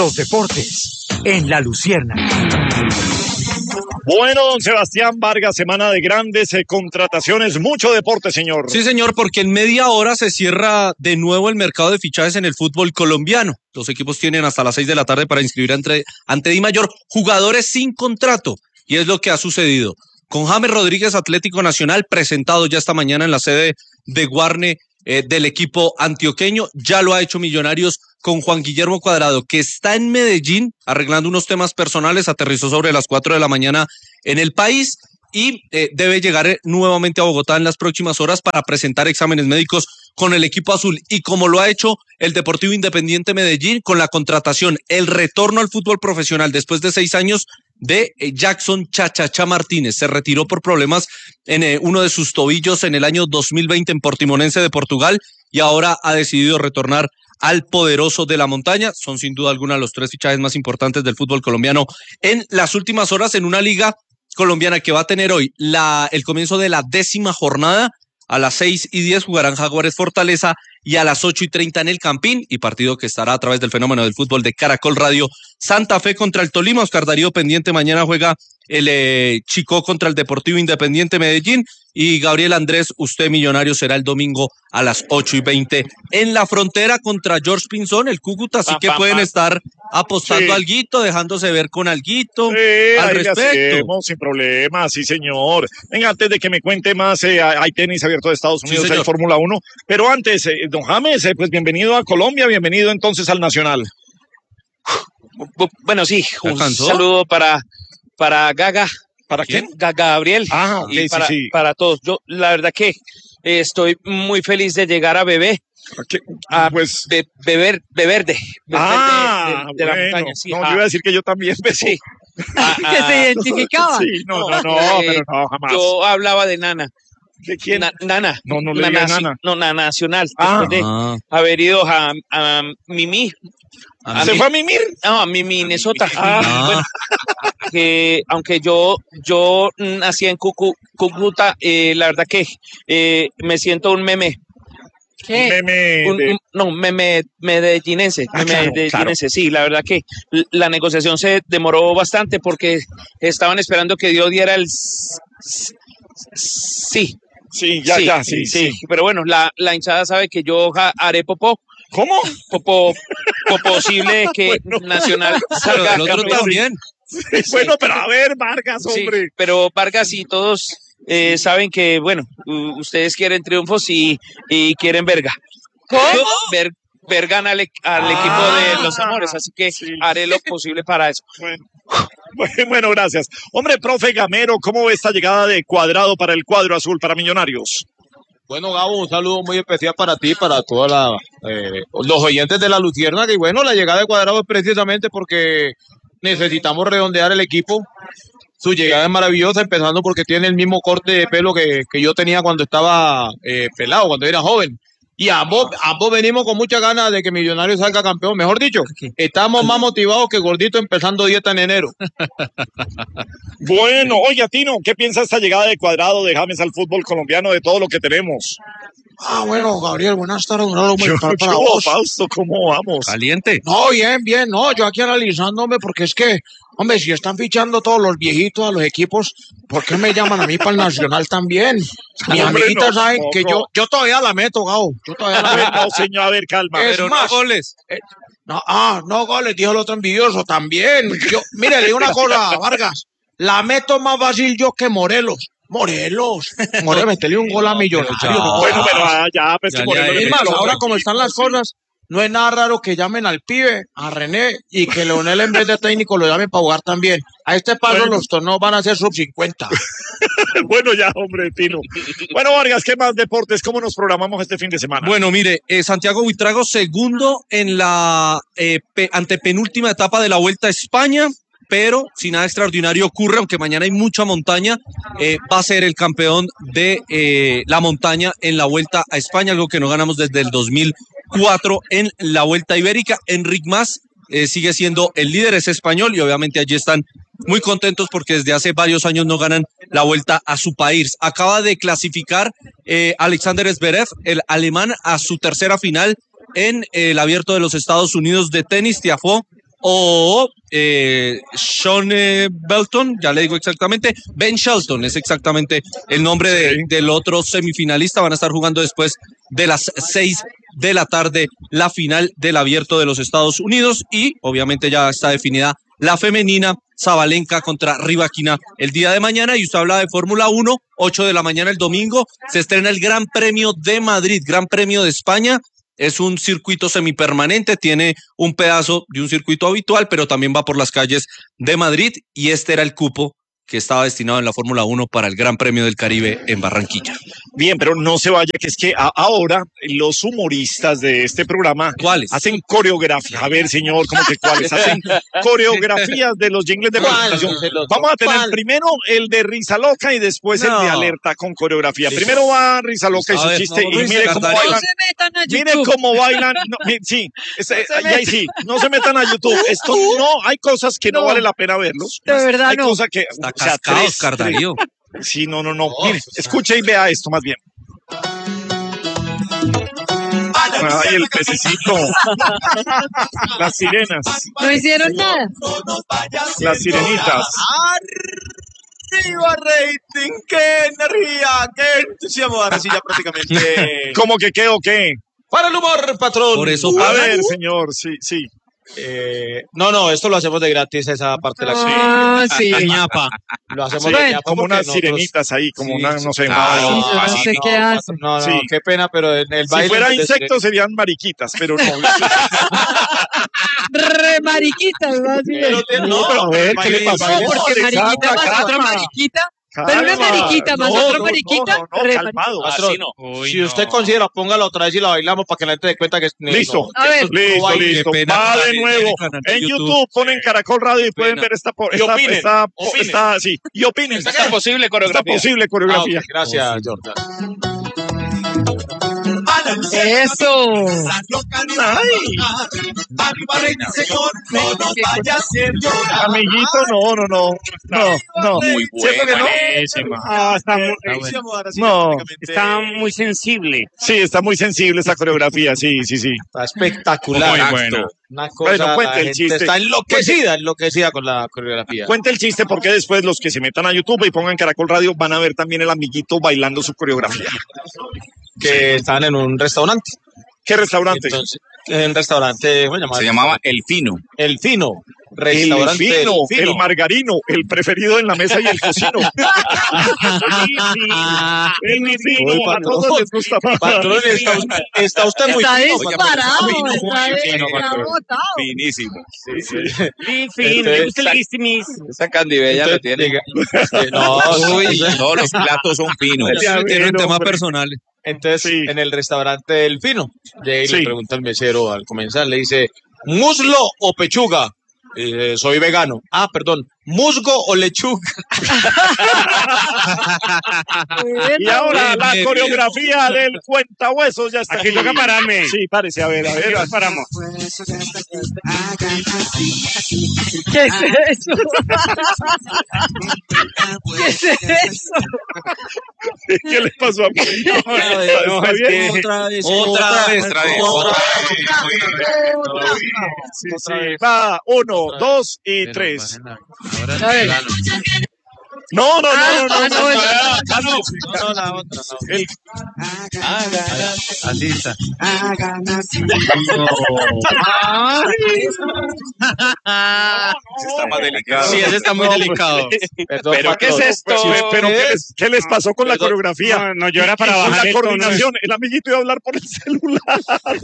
Los deportes en La Luciérnaga. Bueno, don Sebastián Vargas, semana de grandes contrataciones, mucho deporte, señor. Sí, señor, porque en media hora se cierra de nuevo el mercado de fichajes en el fútbol colombiano. Los equipos tienen hasta las 6 de la tarde para inscribir ante Dimayor jugadores sin contrato, y es lo que ha sucedido. Con James Rodríguez, Atlético Nacional, presentado ya esta mañana en la sede de Guarne del equipo antioqueño, ya lo ha hecho Millonarios con Juan Guillermo Cuadrado, que está en Medellín arreglando unos temas personales, aterrizó sobre las 4 de la mañana en el país y debe llegar nuevamente a Bogotá en las próximas horas para presentar exámenes médicos con el equipo azul, y como lo ha hecho el Deportivo Independiente Medellín con la contratación, el retorno al fútbol profesional después de 6 años de Jackson Chachachá Martínez. Se retiró por problemas en uno de sus tobillos en el año 2020 en Portimonense de Portugal y ahora ha decidido retornar al poderoso de la montaña. Son sin duda alguna los 3 fichajes más importantes del fútbol colombiano en las últimas horas, en una liga colombiana que va a tener hoy el comienzo de la 10ª jornada. A las 6:10 jugarán Jaguares Fortaleza y a las 8:30 en el Campín, y partido que estará a través del fenómeno del fútbol de Caracol Radio. Santa Fe contra el Tolima, Oscar Darío pendiente, mañana juega el Chicó contra el Deportivo Independiente Medellín, y Gabriel Andrés, usted Millonario, será el domingo a las 8:20 en La Frontera contra George Pinzón, el Cúcuta, así que pueden estar apostando alguito, dejándose ver con alguito al respecto. Sin problema, sí señor. Venga, antes de que me cuente más, hay tenis abierto de Estados Unidos, hay Fórmula 1, pero antes, don James, pues bienvenido a Colombia, bienvenido entonces al Nacional. Bueno, sí, un saludo para Gaga. ¿Para quién? Gabriel. Okay, y para todos. Yo, la verdad que estoy muy feliz de llegar a Bebé. Pues Beber de la montaña. Sí, yo iba a decir que yo también. Sí. Que se identificaba. Sí, no, pero no, jamás. Yo hablaba de Nana. ¿De quién? Nana. No le diga Nana. No, Nana Nacional. Después de haber ido a Mimi. ¿Se fue a mimir? No, a Minnesota. Bueno, que aunque yo nací en Cúcuta, la verdad que me siento un meme. ¿Qué? Meme medellinense. Claro. Sí, la verdad que la negociación se demoró bastante porque estaban esperando que Dios diera el sí. Sí. Pero bueno, la hinchada sabe que yo haré popó. ¿Cómo? Popó posible que Nacional salga campeón también. Sí. Bueno, pero a ver, Vargas, hombre. Sí, pero Vargas y todos saben que, bueno, ustedes quieren triunfos y quieren verga. ¿Cómo? Vergan al equipo de los amores, así que haré lo posible para eso. Bueno, gracias. Hombre, profe Gamero, ¿cómo ve esta llegada de Cuadrado para el cuadro azul para Millonarios? Bueno, Gabo, un saludo muy especial para ti, para todos los oyentes de La Luciérnaga. Y bueno, la llegada de Cuadrado es precisamente porque necesitamos redondear el equipo. Su llegada es maravillosa, empezando porque tiene el mismo corte de pelo que yo tenía cuando estaba pelado, cuando era joven. Y ambos venimos con muchas ganas de que Millonarios salga campeón. Mejor dicho, estamos más motivados que Gordito empezando dieta en enero. Bueno, oye, Tino, ¿qué piensa esta llegada de Cuadrado de James al fútbol colombiano, de todo lo que tenemos? Bueno, Gabriel, buenas tardes. Para vos. Fausto, ¿cómo vamos? Caliente. No, bien. No, yo aquí analizándome porque es que, hombre, si están fichando todos los viejitos a los equipos, ¿por qué me llaman a mí para el Nacional también? Mis amiguitas saben que yo todavía la meto, Gabo. Yo todavía la meto. No, señor, a ver, calma. Pero no goles. No goles, dijo el otro envidioso también. Mire, le digo una cosa, Vargas. La meto más fácil yo que Morelos, metele un gol a Millonarios. Bueno, pero pues que Morelos. Es más, ahora como están las cosas, no es nada raro que llamen al pibe, a René, y que Leonel en vez de técnico lo llamen para jugar también. A este paso los torneos van a ser sub 50. Bueno, ya, hombre, Tino. Bueno, Vargas, ¿qué más deportes? ¿Cómo nos programamos este fin de semana? Bueno, mire, Santiago Buitrago segundo en la antepenúltima etapa de la Vuelta a España, pero si nada extraordinario ocurre, aunque mañana hay mucha montaña, va a ser el campeón de la montaña en la Vuelta a España, algo que no ganamos desde el 2004 en la Vuelta Ibérica. Enric Mas sigue siendo el líder, es español, y obviamente allí están muy contentos porque desde hace varios años no ganan la Vuelta a su país. Acaba de clasificar Alexander Zverev, el alemán, a su tercera final en el Abierto de los Estados Unidos de tenis. Tiafoe o Sean Belton, ya le digo exactamente, Ben Shelton es exactamente el nombre del otro semifinalista. Van a estar jugando después de las 6 de la tarde la final del Abierto de los Estados Unidos y obviamente ya está definida la femenina, Sabalenka contra Rybakina el día de mañana. Y usted habla de Fórmula 1, 8 de la mañana el domingo, se estrena el Gran Premio de Madrid, Gran Premio de España. Es un circuito semipermanente, tiene un pedazo de un circuito habitual, pero también va por las calles de Madrid y este era el cupo que estaba destinado en la Fórmula 1 para el Gran Premio del Caribe en Barranquilla. Bien, pero no se vaya, que es que ahora los humoristas de este programa ¿Cuáles? hacen coreografía. A ver, señor, ¿cómo que cuáles? Hacen coreografías de los jingles de presentación. Vamos a tener primero el de Risa Loca y después el de Alerta con coreografía. Primero va Risa Loca y su chiste y mire cómo bailan. No se metan a YouTube. Mire cómo bailan. No, sí, ahí sí, no se metan a YouTube. Esto no, hay cosas que no vale la pena verlos. De verdad hay no. cosas que... Está cascado, Oscar Darío. Sí, no. Mire, escuche y vea esto más bien. Ay, el pececito. Las sirenas. No hicieron nada. Las sirenitas. ¡Arriba, rating! ¡Qué energía! ¡Qué entusiasmo! Ahora sí, ya prácticamente. ¿Cómo que qué o qué? ¡Para el humor, patrón! Por eso A ver, señor, sí. No, esto lo hacemos de gratis, esa parte de la Ah, sí. ñapa. Lo hacemos Sí, de ñapa como porque unas nosotros- sirenitas ahí, como Sí, una, no sé, Sí, yo no sé qué hace. No, Sí. qué pena, pero en el si baile... fuera de- insectos serían mariquitas, pero no. Re mariquitas, más bien. No, pero a ver, ¿qué le pasa? No, porque mariquita más otra mariquita. Pero una mariquita más otra mariquita. re calmado. Patrón, si usted considera, póngala otra vez y la bailamos para que la gente dé cuenta que es... Listo, A ver. listo. Qué pena, Va de en el nuevo. canal de En YouTube. YouTube ponen Caracol Radio y pueden ver esta... Y opinen, opinen. Sí, y opinen. Está posible Está coreografía. posible Ah, ok, coreografía. gracias, Jordan. Eso. Amiguito, no. Muy ¿Cierto que no? Está muy, No. está muy sensible. Sí, está muy sensible esa coreografía, sí. Está espectacular. Muy bueno. Una cosa, Bueno, cuente la el gente chiste. está enloquecida con la coreografía. Cuente el chiste porque después los que se metan a YouTube y pongan Caracol Radio van a ver también el amiguito bailando su coreografía. Que estaban en un restaurante. ¿Qué restaurante? Entonces, en un restaurante, ¿cómo se llama? Se llamaba El Fino. El Fino. El Restaurante fino, El Fino. el margarino, el preferido en la mesa y el cocino. El fino, a todos les gusta más. Patrón, está usted muy Está fino, disparado. patrón. Está botado. Finísimo. Entonces, Esa candibella lo tiene. No, Todos los platos son finos. Tiene un tema hombre. personal. entonces Sí. en el restaurante El Fino, llega y Sí. le pregunta al mesero al comenzar, le dice, ¿muslo o pechuga? Y dice, soy vegano. Ah, perdón, ¿musgo o lechuga? Y ahora la Bien, coreografía del cuentahuesos ya está. Aquí toca pararme. Sí, párese, a ver, Paramos. ¿Qué es eso? ¿Qué es eso? ¿Qué le pasó a mí? ¿Está bien? Otra vez. Sí. Va, 1, 2 y 3. A ver. No. Así está. Está más delicado. Sí, ese está muy delicado. Perdón, ¿Pero qué patrón. es esto? Pero ¿qué les pasó con la Perdón. coreografía? No, yo era para Y con bajar la el tono. coordinación. El amiguito iba a hablar por el celular.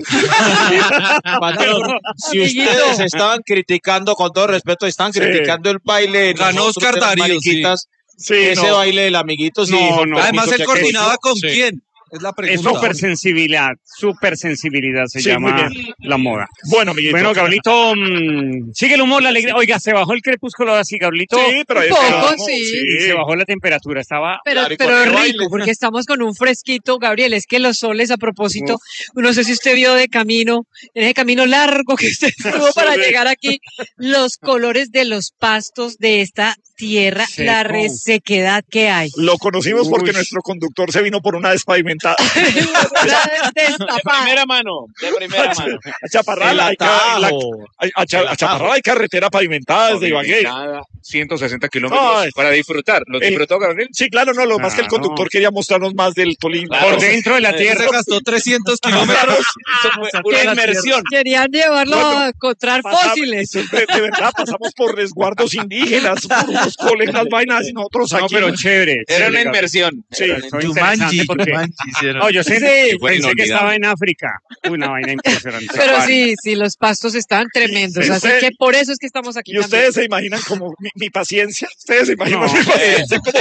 Patrón, si Amiguito. ustedes estaban criticando, con todo respeto, están criticando el baile de Ganó nosotros, Oscar de las Darío, mariquitas, Sí, ese no. baile del amiguito, sí. No, con no. permiso, Además, él que coordinaba aquello- con sí. quién. Es la Es pregunta. super sensibilidad se Sí, muy llama bien. la moda. Bueno, amiguito. Bueno, Gabrielito, sigue el humor, la alegría. Oiga, se bajó el crepúsculo así, Gabrielito. Sí, pero ahí Un poco, quedamos, sí. Se bajó la temperatura, estaba... Pero, Claro, y pero con el rico, baile. porque estamos con un fresquito, Gabriel. Es que los soles, a propósito, no sé si usted vio de camino, en ese camino largo que usted tuvo para llegar aquí, los colores de los pastos de esta tierra, la Seco. resequedad que hay. Lo conocimos porque Uy. nuestro conductor se vino por una despavimentada pavimentada. De primera mano, de primera mano. A Chaparral hay, a Chaparral hay carretera pavimentada desde Ibagué. 160 kilómetros Ay. para disfrutar. ¿Lo disfrutó, Gabriel? Sí, claro, no, lo más que el conductor quería mostrarnos más del Tolima. Claro. Por dentro de la Tierra tierra. gastó 300 kilómetros. Eso fue una inmersión. Querían llevarlo a encontrar fósiles. De verdad, pasamos por resguardos indígenas, por unos colegas vainas y nosotros aquí. No, pero chévere. Era una inmersión. Sí. Fue interesante porque... No, yo pensé que estaba en África. Una vaina impresionante. Pero sí, los pastos estaban tremendos. Sí, Así sí. que por eso es que estamos aquí ¿Y ustedes se imaginan como mi paciencia? ¿Ustedes se imaginan mi paciencia? ¿Cómo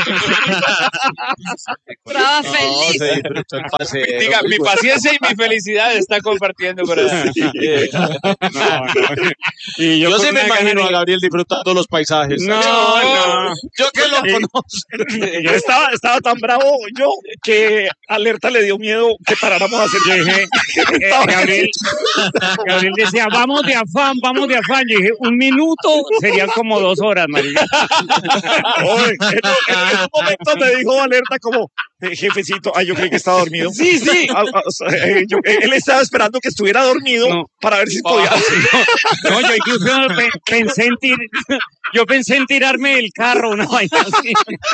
Estaba feliz. se disfrutó el paseo. Diga, mi paciencia y mi felicidad está compartiendo con él. Y Yo con sí me una imagino gana a Gabriel disfrutando los paisajes. No. Yo que lo Y- conozco. Yo estaba tan bravo yo que Alerta le dio miedo que paráramos a hacer. Yo dije, Gabriel decía, vamos de afán. Yo dije, 1 minuto serían como 2 horas, marica. Oye, en un momento me dijo Alerta como, jefecito, yo creí que estaba dormido. Sí. Él estaba esperando que estuviera dormido No. para ver si podía. No, yo incluso pensé en tirarme del carro, una vaina así.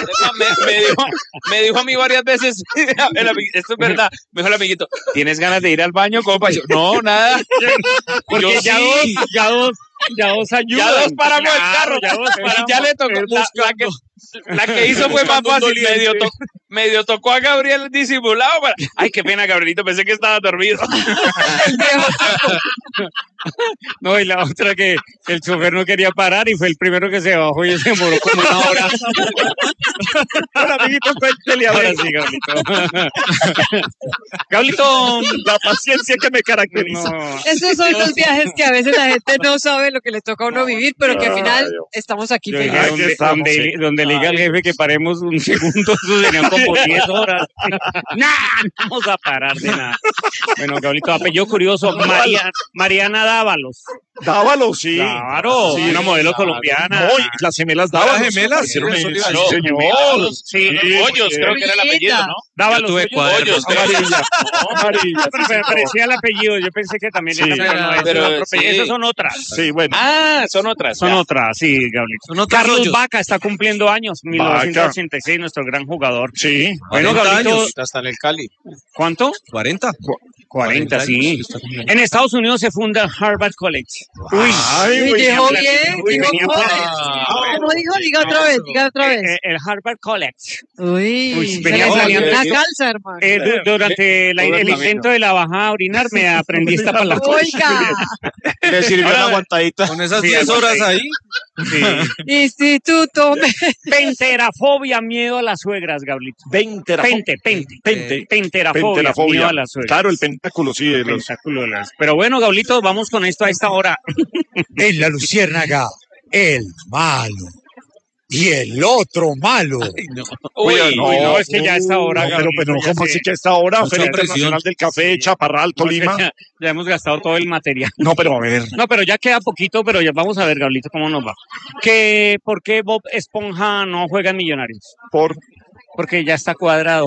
Me dijo a mí varias veces, esto es verdad, me dijo el amiguito, ¿tienes ganas de ir al baño, compa? Yo, no, nada. Porque Yo ya sí. dos ayudan. Ya dos paramos el carro. Ya dos paramos. Ya le tocó. La que hizo fue más fácil. Medio tocó a Gabriel disimulado. Ay, qué pena, Gabrielito. Pensé que estaba dormido. No, y la otra que el chofer no quería parar y fue el primero que se bajó y se demoró como 1 hora. Ahora, amiguito, cuéntele a Ahora ver. sí, Gablito. Gablito, La paciencia que me caracteriza. no. Esos son los viajes que a veces la gente no sabe lo que le toca a uno vivir, pero que al final estamos aquí Yo dije, felices. donde le diga al jefe que paremos 1 segundo, eso serían como 10 horas. No vamos a parar de nada. Bueno, Gablito, apellido curioso, Mariana Dávalos. Dávalos, sí. Claro, Sí, una modelo colombiana. No, y las gemelas Dávalos. ¿Las gemelas? Hicieron Sí, eso, eso sí, iba a decir. señor. Sí, Hoyos, creo que era el apellido, ¿no? Dávalos. Yo tuve cuadernos. Hoyos, creo. Amarilla. Pero parecía el apellido, yo pensé que también Sí. era, pero no, ese Pero es otro sí. apellido. Esas son otras. Sí, bueno. Ah, son otras. Son ya. otras, sí, Gablito. Son otros Carlos rollos. Vaca está cumpliendo años, 1986, nuestro gran jugador. Sí. Bueno, 40 Gablito, años. Hasta en el Cali. ¿cuánto? 40. 40, sí. años, está cumpliendo. En Estados Unidos se funda Harvard College. Uy, Ay, Uy, güey. dijo bien, Uy, dijo venía college. Ah, ¿Cómo dijo? Diga otra vez. el Harvard College. Uy, Uy, se venía le salió saliendo. una calza, hermano. Durante el Todo el intento de la bajada a orinar me aprendí esta palabra. Oiga, Le sirvió una aguantadita. Con esas Sí, 10 horas ahí. instituto. Penterafobia, miedo a las suegras, Gablito. Pente. Penterafobia, miedo a las suegras. Claro, el pentáculo, sí. El pentáculo de las- Pero bueno, Gablito, vamos con esto a esta hora. En la Luciérnaga, el malo. Y el otro malo. Uy, no, es que ya a esta hora, No, pero Gablito, ya ¿cómo se- así que a esta hora? Mucha Feria presión. Internacional del Café, Chaparral, Tolima. Ya hemos gastado todo el material. No, pero a ver. No, pero ya queda poquito, pero ya vamos a ver, Gablito, cómo nos va. ¿Por qué Bob Esponja no juega en Millonarios? Porque ya está cuadrado.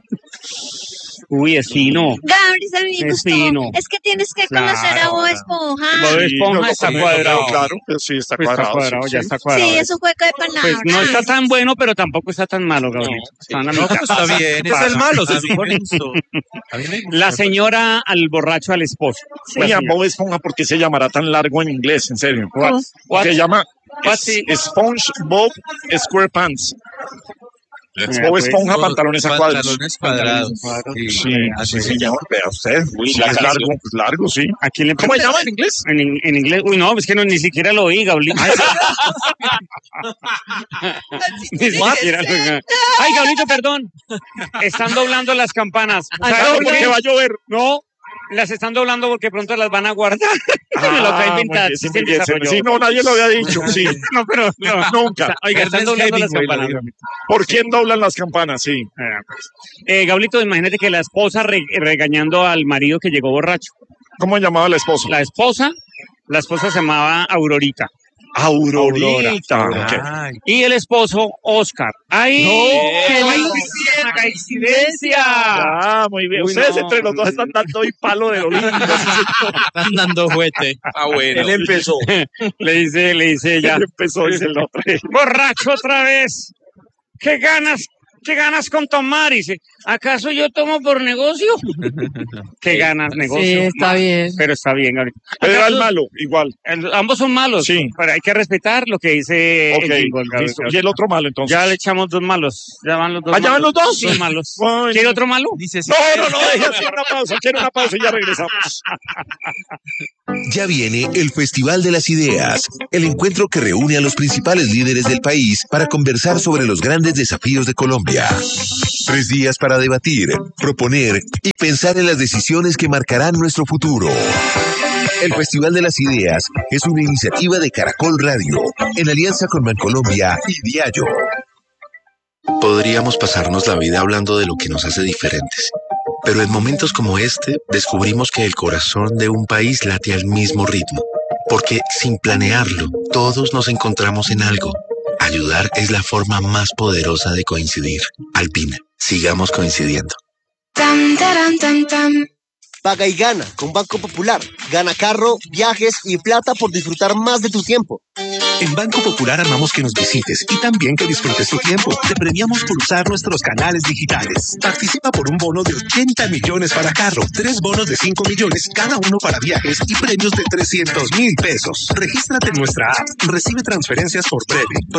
Uy, es fino. Gabriel, me Es gustó. fino. Es que tienes que conocer a Bob Esponja. Bob Sí, Esponja no, está no, cuadrado. Claro, pues sí, está Pues cuadrado. está cuadrado, sí, ya sí. está cuadrado. Sí, es un juego de palabras. Pues no está tan bueno, pero tampoco está tan malo, Gabriel. Están a No, mitad. pues está bien. Es el malo, se supone. A mí me gusta. La señora al borracho al esposo. Oiga, Bob Esponja, ¿por qué se llamará tan largo en inglés? En serio. What? Se llama What? SpongeBob SquarePants. Bob pues, Esponja, pantalones a cuadros. Pantalones cuadrados. Sí, así se llama. Vea usted. Uy, Sí, la es canción. largo, es largo, sí. ¿A quién le ¿Cómo se llama en inglés? En inglés? Uy, no, es que no, ni siquiera lo oí, Gablito. Ni siquiera lo- Ay, Gablito, perdón. Están doblando las campanas. Ay, ¿Sabes no, por qué porque va a llover. No, las están doblando porque pronto las van a guardar. Me lo acabo de inventar. muy Sí, bien, se desarrolló. sí, no, nadie lo había dicho. Sí, No, pero no. nunca. Oiga, están Ernest doblando las Hemingway lo campanas. dijo. Gablito. ¿Por quién doblan las campanas? Sí. Gablito, imagínate que la esposa regañando al marido que llegó borracho. ¿Cómo llamaba la esposa? La esposa se llamaba Aurorita. Aurorita. Ay. Y el esposo, Oscar. ¡Ay! ¡Qué coincidencia! Ah, muy bien. Uy, Ustedes no. entre los dos están dando hoy palo de lo lindo. Están dando juguete. Ah, bueno. Él empezó. Le dice ella. Él empezó, dice el otro. Borracho otra vez. ¿Qué ganas con tomar? Y dice, ¿acaso yo tomo por negocio? ¿Qué ganas, negocio? Sí, está bien. Pero está bien, Gabriel. Pero era el ¿Acaso- malo, igual. Ambos son malos, Sí. pero hay que respetar lo que dice Ok, el jingle, Gabriel. listo. Y el otro malo, entonces. Ya le echamos dos malos. Ya van los dos ¿Ah, ya van malos. los dos? Dos malos. Ay, ¿Quiere otro malo? Dice, No, deje así una pausa. Quiero una pausa y ya regresamos. Ya viene el Festival de las Ideas, el encuentro que reúne a los principales líderes del país para conversar sobre los grandes desafíos de Colombia. 3 días para debatir, proponer y pensar en las decisiones que marcarán nuestro futuro. El Festival de las Ideas es una iniciativa de Caracol Radio, en alianza con Bancolombia y Diallo. Podríamos pasarnos la vida hablando de lo que nos hace diferentes, pero en momentos como este descubrimos que el corazón de un país late al mismo ritmo, porque sin planearlo, todos nos encontramos en algo. Ayudar es la forma más poderosa de coincidir. Alpina, sigamos coincidiendo. Paga y gana con Banco Popular. Gana carro, viajes y plata por disfrutar más de tu tiempo. En Banco Popular amamos que nos visites y también que disfrutes tu tiempo. Te premiamos por usar nuestros canales digitales. Participa por un bono de 80 millones para carro, 3 bonos de 5 millones, cada uno para viajes y premios de 300.000 pesos. Regístrate en nuestra app. Recibe transferencias por breve,